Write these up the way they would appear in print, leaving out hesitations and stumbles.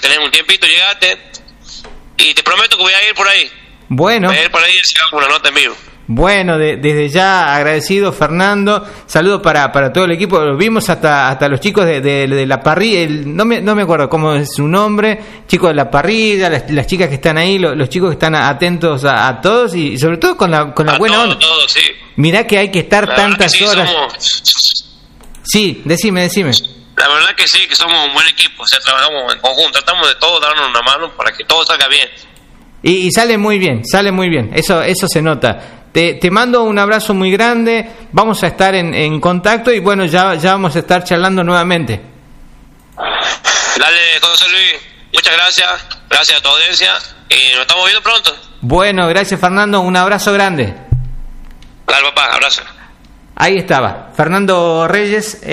tenés un tiempito, llegaste, y te prometo que voy a ir por ahí. Bueno. Voy a ir por ahí y si hago una nota en vivo. Bueno, desde ya agradecido, Fernando. Saludos para todo el equipo. Los vimos hasta los chicos de la parrilla. No me acuerdo cómo es su nombre. Chicos de la parrilla, las chicas que están ahí, los chicos que están atentos a todos y sobre todo con la buena onda. Todos, sí. Mirá que hay que estar La tantas sí, horas. Sí, decime. La verdad que sí, que somos un buen equipo. O sea, trabajamos en conjunto. Tratamos de todos darnos una mano para que todo salga bien. Y sale muy bien. Eso se nota. Te mando un abrazo muy grande, vamos a estar en contacto y bueno, ya vamos a estar charlando nuevamente. Dale, José Luis, muchas gracias a tu audiencia y nos estamos viendo pronto. Bueno, gracias Fernando, un abrazo grande. Dale papá, abrazo. Ahí estaba, Fernando Reyes,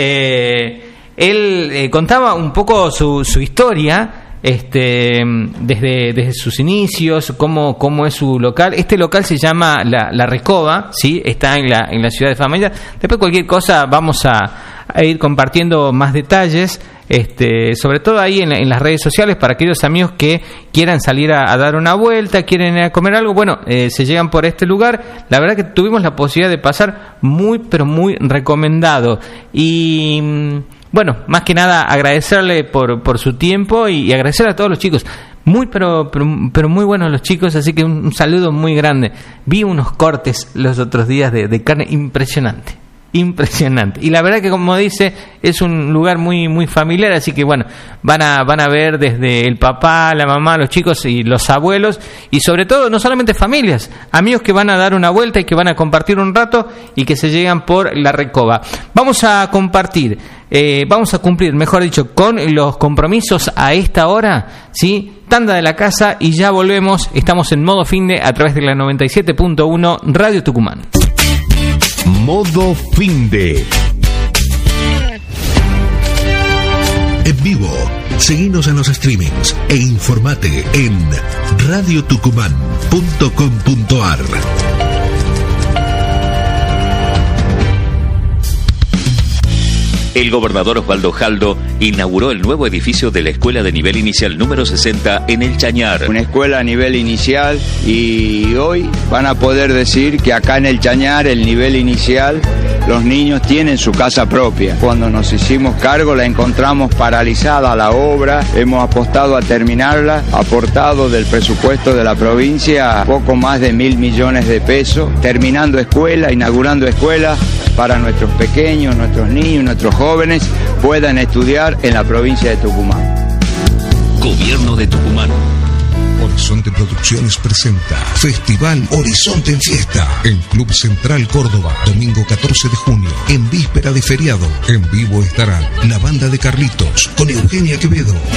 él contaba un poco su historia. Desde sus inicios, cómo es su local. Este local se llama La Recoba, ¿sí? Está en la ciudad de Famaillá. Después cualquier cosa vamos a ir compartiendo más detalles, sobre todo ahí en las redes sociales para aquellos amigos que quieran salir a dar una vuelta, quieren ir a comer algo. Bueno, se llegan por este lugar. La verdad que tuvimos la posibilidad de pasar muy, pero muy recomendado. Y bueno, más que nada agradecerle por su tiempo y agradecer a todos los chicos. Muy pero muy buenos los chicos, así que un saludo muy grande. Vi unos cortes los otros días de carne impresionante. Y la verdad que, como dice, es un lugar muy familiar, así que bueno, van a ver desde el papá, la mamá, los chicos y los abuelos, y sobre todo no solamente familias, amigos que van a dar una vuelta y que van a compartir un rato y que se llegan por La Recoba. Vamos a compartir, vamos a cumplir, mejor dicho, con los compromisos a esta hora, ¿sí? Tanda de la casa y ya volvemos. Estamos en modo finde a través de la 97.1 Radio Tucumán. Modo finde. En vivo, seguinos en los streamings e informate en radiotucumán.com.ar. El gobernador Osvaldo Jaldo inauguró el nuevo edificio de la Escuela de Nivel Inicial número 60 en El Chañar. Una escuela a nivel inicial, y hoy van a poder decir que acá en El Chañar, el nivel inicial, los niños tienen su casa propia. Cuando nos hicimos cargo la encontramos paralizada la obra, hemos apostado a terminarla, aportado del presupuesto de la provincia poco más de 1.000 millones de pesos, terminando escuela, inaugurando escuela para nuestros pequeños, nuestros niños, nuestros jóvenes puedan estudiar en la provincia de Tucumán. Gobierno de Tucumán. Horizonte Producciones presenta Festival Horizonte en Fiesta en Club Central Córdoba, domingo 14 de junio, en víspera de feriado. En vivo estarán la banda de Carlitos con Eugenia Quevedo,